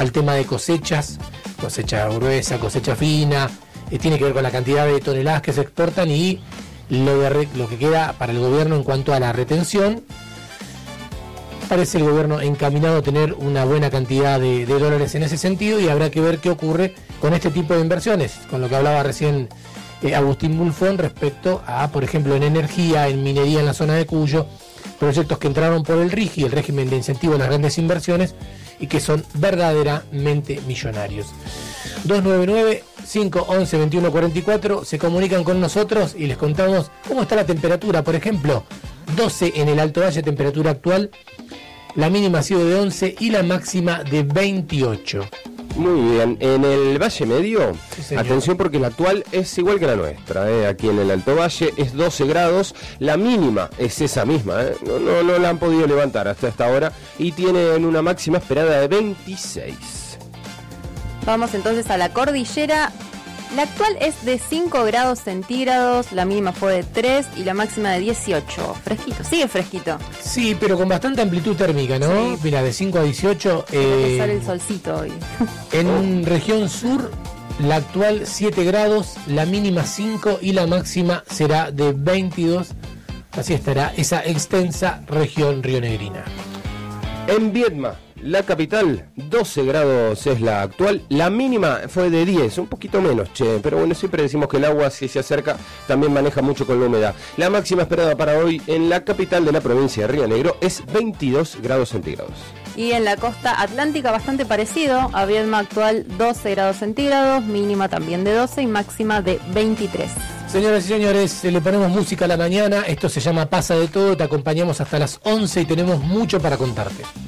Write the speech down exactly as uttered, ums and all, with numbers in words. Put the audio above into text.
al tema de cosechas, cosecha gruesa, cosecha fina, eh, tiene que ver con la cantidad de toneladas que se exportan y lo, de re, lo que queda para el gobierno en cuanto a la retención. Parece el gobierno encaminado a tener una buena cantidad de, de dólares en ese sentido, y habrá que ver qué ocurre con este tipo de inversiones, con lo que hablaba recién eh, Agustín Bulfón respecto a, por ejemplo, en energía, en minería en la zona de Cuyo, proyectos que entraron por el RIGI, el régimen de incentivo a las grandes inversiones, y que son verdaderamente millonarios. dos nueve nueve, cinco once, veintiuno cuarenta y cuatro, se comunican con nosotros y les contamos cómo está la temperatura. Por ejemplo, doce en el Alto Valle, temperatura actual, la mínima ha sido de once y la máxima de veintiocho. Muy bien, en el Valle Medio, sí, atención porque la actual es igual que la nuestra, ¿eh? Aquí en el Alto Valle es doce grados, la mínima es esa misma, ¿eh? no, no, no la han podido levantar hasta esta hora, y tienen una máxima esperada de veintiséis. Vamos entonces a la cordillera. La actual es de cinco grados centígrados, la mínima fue de tres y la máxima de dieciocho. Fresquito, sigue fresquito. Sí, pero con bastante amplitud térmica, ¿no? Sí. Mira, de cinco a dieciocho. Eh, eh, sale el solcito hoy. En región sur, la actual siete grados, la mínima cinco y la máxima será de veintidós. Así estará esa extensa región rionegrina. En Viedma, la capital, doce grados es la actual, la mínima fue de diez, un poquito menos, che, pero bueno, siempre decimos que el agua, si se acerca, también maneja mucho con la humedad. La máxima esperada para hoy en la capital de la provincia de Río Negro es veintidós grados centígrados. Y en la costa atlántica bastante parecido, a Viedma actual doce grados centígrados, mínima también de doce y máxima de veintitrés. Señoras y señores, le ponemos música a la mañana, esto se llama Pasa de Todo, te acompañamos hasta las once y tenemos mucho para contarte.